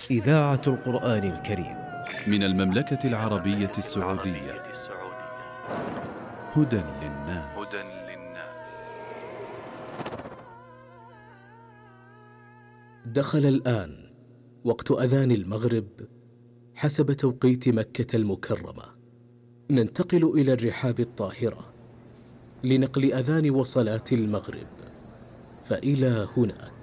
إذاعة القرآن الكريم من المملكة العربية السعودية. هدى للناس. دخل الآن وقت أذان المغرب حسب توقيت مكة المكرمة. ننتقل إلى الرحاب الطاهرة لنقل أذان وصلاة المغرب، فإلى هنا